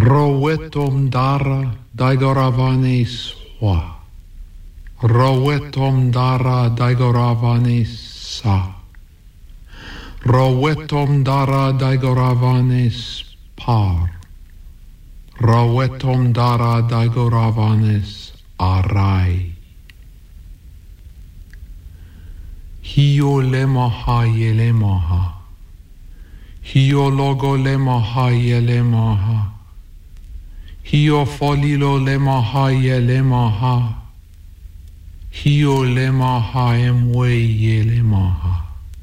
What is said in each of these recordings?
Rowetom dara daigoravane swa. Rowetom dara daigoravane sa. Rowetom dara daigoravane par. Rowetom dara daigoravane arai. Hio lemaha yelemaha. Hio logo lemaha yelemaha. Hio folilo lemaha yelemaha. Hio lemaha emwe yelemaha.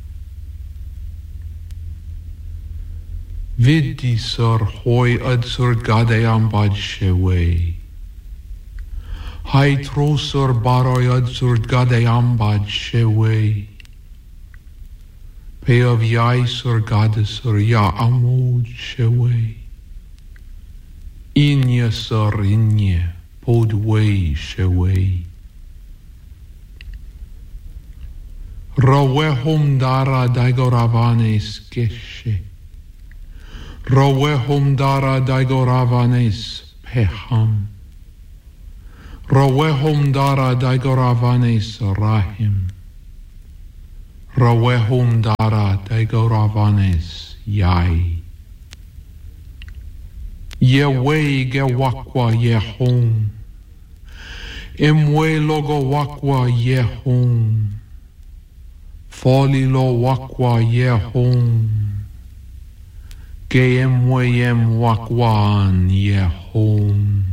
Vidi sur hoi ad sur gadayam bad shewe. Hai tro sur baroy ad sur gadayam bad shewe. Pe of yai sur gada sur ya amud shewe. Inya sur inya pod way shewe. Rawehum dara daigoravanes geshe. Rawehum dara daigoravanes peham. Rawehum dara daigoravanes rahim. Rawehum dara daigoravanes yai. Yewe ge wakwa yehum. Emwe logo wakwa yehum. Folilo wakwa yehum. Ge emwe wakwan yehum.